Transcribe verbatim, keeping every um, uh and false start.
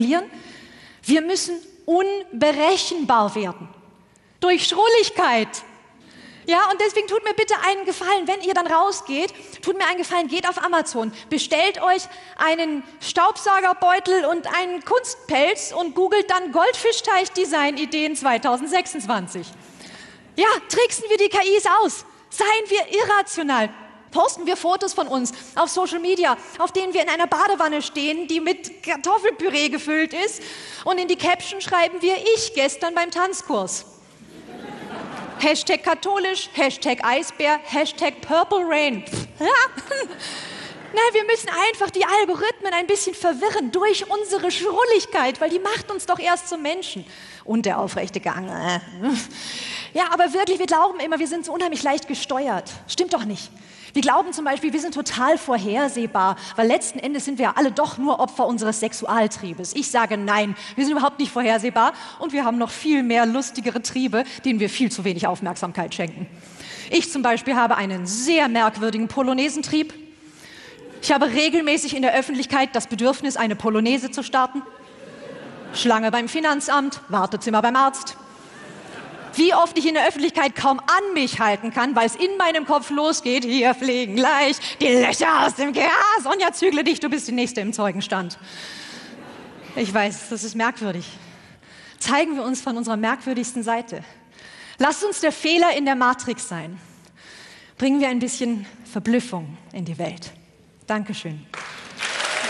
Wir müssen unberechenbar werden. Durch Schrulligkeit. Ja, und deswegen tut mir bitte einen Gefallen, wenn ihr dann rausgeht, tut mir einen Gefallen, geht auf Amazon, bestellt euch einen Staubsaugerbeutel und einen Kunstpelz und googelt dann Goldfischteich-Design-Ideen zweitausendsechsundzwanzig. Ja, tricksen wir die K Is aus, seien wir irrational. Posten wir Fotos von uns auf Social Media, auf denen wir in einer Badewanne stehen, die mit Kartoffelpüree gefüllt ist, und in die Caption schreiben wir, ich gestern beim Tanzkurs. Hashtag katholisch, Hashtag Eisbär, Hashtag Purple Rain. Ja. Nein, wir müssen einfach die Algorithmen ein bisschen verwirren durch unsere Schrulligkeit, weil die macht uns doch erst zum Menschen. Und der aufrechte Gang. Ja, aber wirklich, wir glauben immer, wir sind so unheimlich leicht gesteuert. Stimmt doch nicht. Wir glauben zum Beispiel, wir sind total vorhersehbar, weil letzten Endes sind wir ja alle doch nur Opfer unseres Sexualtriebes. Ich sage nein, wir sind überhaupt nicht vorhersehbar und wir haben noch viel mehr lustigere Triebe, denen wir viel zu wenig Aufmerksamkeit schenken. Ich zum Beispiel habe einen sehr merkwürdigen Polonesentrieb. Ich habe regelmäßig in der Öffentlichkeit das Bedürfnis, eine Polonaise zu starten. Schlange beim Finanzamt, Wartezimmer beim Arzt. Wie oft ich in der Öffentlichkeit kaum an mich halten kann, weil es in meinem Kopf losgeht, hier fliegen gleich die Löcher aus dem Gras. Sonja, zügle dich, du bist die Nächste im Zeugenstand. Ich weiß, das ist merkwürdig. Zeigen wir uns von unserer merkwürdigsten Seite. Lasst uns der Fehler in der Matrix sein. Bringen wir ein bisschen Verblüffung in die Welt. Dankeschön.